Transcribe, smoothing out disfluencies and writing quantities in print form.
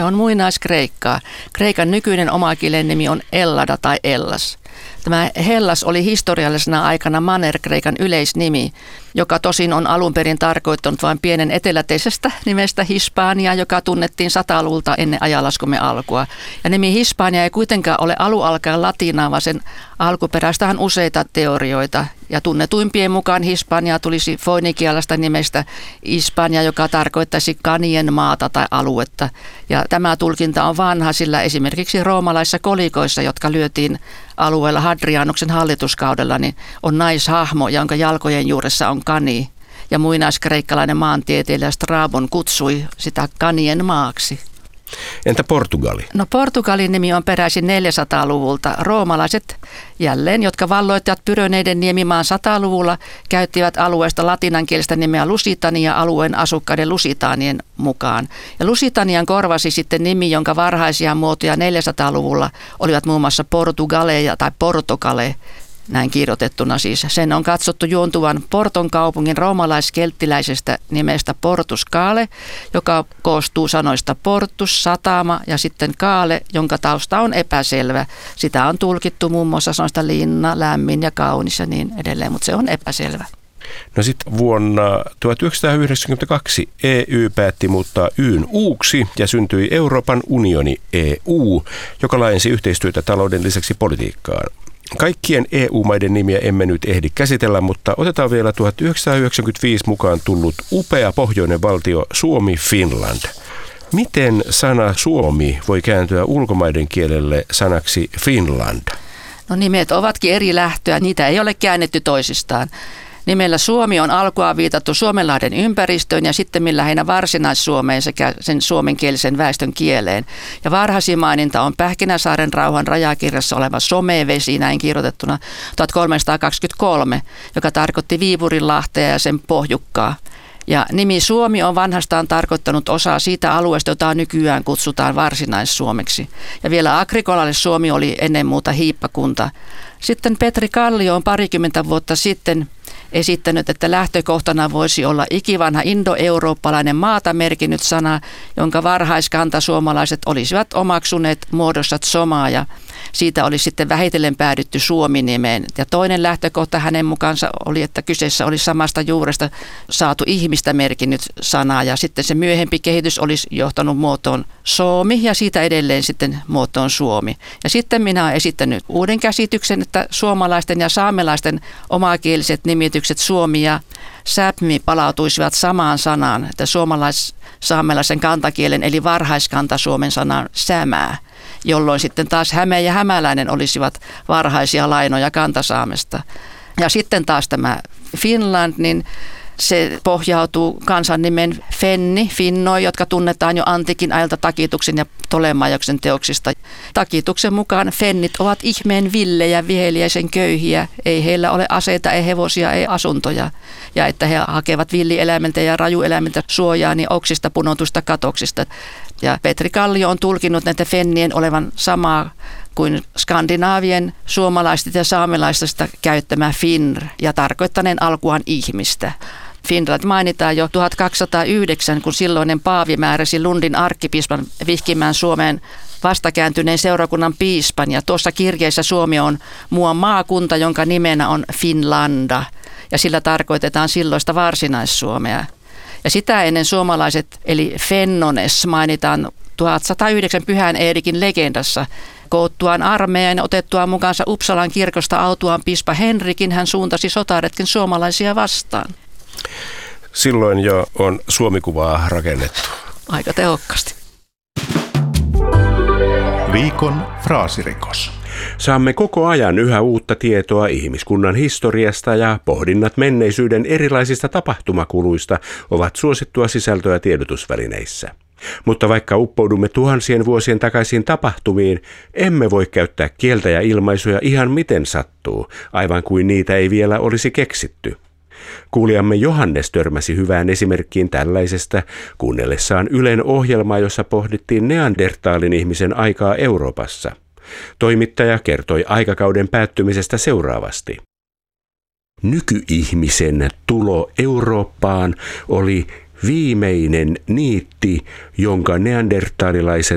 on muinaiskreikkaa. Kreikan nykyinen omakielen nimi on Ellada tai Ellas. Tämä Hellas oli historiallisena aikana Manner-Kreikan yleisnimi, joka tosin on alun perin tarkoittanut vain pienen eteläteisestä nimestä Hispania, joka tunnettiin 100-luvulta ennen ajanlaskumme alkua. Ja nimi Hispania ei kuitenkaan ole alun-alkaen latinaa, vaan sen alkuperäistä on useita teorioita. Ja tunnetuimpien mukaan Hispania tulisi foinikialaista nimestä Hispania, joka tarkoittaisi kanien maata tai aluetta. Ja tämä tulkinta on vanha, sillä esimerkiksi roomalaisissa kolikoissa, jotka lyötiin alueella Hadrianuksen hallituskaudella, niin on naishahmo, jonka jalkojen juuressa on kani. Ja muinaiskreikkalainen maantieteilijä Strabon kutsui sitä kanien maaksi. Entä Portugali? No Portugalin nimi on peräisin 400-luvulta. Roomalaiset jälleen, jotka valloittivat Pyröneiden niemimaan 100-luvulla, käyttivät alueesta latinankielistä nimeä Lusitania alueen asukkaiden lusitaanien mukaan. Ja Lusitanian korvasi sitten nimi, jonka varhaisia muotoja 400-luvulla olivat muun muassa Portugale tai Portokale. Näin kirjoitettuna siis. Sen on katsottu juontuvan Porton kaupungin roomalais-kelttiläisestä nimestä Portus Cale, joka koostuu sanoista portus, satama ja sitten kaale, jonka tausta on epäselvä. Sitä on tulkittu muun muassa sanoista linna, lämmin ja kaunis ja niin edelleen, mutta se on epäselvä. No sitten vuonna 1992 EU päätti muuttaa Y:n U:ksi ja syntyi Euroopan unioni EU, joka laajensi yhteistyötä talouden lisäksi politiikkaan. Kaikkien EU-maiden nimiä emme nyt ehdi käsitellä, mutta otetaan vielä 1995 mukaan tullut upea pohjoinen valtio Suomi-Finland. Miten sana Suomi voi kääntyä ulkomaiden kielelle sanaksi Finland? No nimet ovatkin eri lähtöä, niitä ei ole käännetty toisistaan. Nimellä Suomi on alkuaan viitattu Suomenlahden ympäristöön ja sitten lähinnä Varsinais-Suomeen sekä sen suomenkielisen väestön kieleen. Ja varhaisin maininta on Pähkinäsaaren rauhan rajakirjassa oleva Somevesi, näin kirjoitettuna 1323, joka tarkoitti Viipurinlahtea ja sen pohjukkaa. Ja nimi Suomi on vanhastaan tarkoittanut osaa siitä alueesta, jota nykyään kutsutaan Varsinais-Suomeksi. Ja vielä Agrikolalle Suomi oli ennen muuta hiippakunta. Sitten Petri Kallio on parikymmentä vuotta sitten esittänyt, että lähtökohtana voisi olla ikivanha indoeurooppalainen maata merkinnyt sana, jonka varhaiskantasuomalaiset olisivat omaksuneet muodossa tsomaa ja siitä olisi sitten vähitellen päädytty Suomi-nimeen. Ja toinen lähtökohta hänen mukaansa oli, että kyseessä oli samasta juuresta saatu ihmistä merkinnyt sana ja sitten se myöhempi kehitys olisi johtanut muotoon Suomi ja siitä edelleen sitten muotoon Suomi. Ja sitten minä olen esittänyt uuden käsityksen, että suomalaisten ja saamelaisten omakieliset nimitykset Suomi ja Säpmi palautuisivat samaan sanaan, että suomalais-saamelaisen kantakielen eli varhaiskanta-suomen sanaan sämää, jolloin sitten taas Häme ja hämäläinen olisivat varhaisia lainoja kantasaamesta. Ja sitten taas tämä Finland, niin se pohjautuu kansannimen Fenni, Finnoi, jotka tunnetaan jo antiikin ajalta Takituksen ja Ptolemaioksen teoksista. Takituksen mukaan fennit ovat ihmeen villejä, viheliäisen köyhiä. Ei heillä ole aseita, ei hevosia, ei asuntoja. Ja että he hakevat villieläimeltä ja rajueläimeltä suojaa niin oksista punotusta katoksista. Ja Petri Kallio on tulkinnut näitä fennien olevan samaa kuin skandinaavien suomalaisista ja saamelaisista käyttämä Finr ja tarkoittaneen alkuaan ihmistä. Finland mainitaan jo 1209, kun silloinen paavi määräsi Lundin arkkipiispan vihkimään Suomeen vastakääntyneen seurakunnan piispan. Ja tuossa kirjeessä Suomi on muuan maakunta, jonka nimenä on Finlanda. Ja sillä tarkoitetaan silloista Varsinais-Suomea. Ja sitä ennen suomalaiset, eli Fennones, mainitaan 1109 Pyhän Eerikin legendassa. Koottuaan armeijan ja otettuaan mukaansa Uppsalan kirkosta autuaan piispa Henrikin, hän suuntasi sotaretken suomalaisia vastaan. Silloin jo on Suomikuvaa rakennettu. Aika tehokkaasti. Viikon fraasirikos. Saamme koko ajan yhä uutta tietoa ihmiskunnan historiasta ja pohdinnat menneisyyden erilaisista tapahtumakuluista ovat suosittua sisältöä tiedotusvälineissä. Mutta vaikka uppoudumme tuhansien vuosien takaisiin tapahtumiin, emme voi käyttää kieltä ja ilmaisuja ihan miten sattuu, aivan kuin niitä ei vielä olisi keksitty. Kuulijamme Johannes törmäsi hyvään esimerkkiin tällaisesta kuunnellessaan Ylen ohjelmaa, jossa pohdittiin neandertaalin ihmisen aikaa Euroopassa. Toimittaja kertoi aikakauden päättymisestä seuraavasti. Nykyihmisen tulo Eurooppaan oli viimeinen niitti, jonka neandertaalilaiset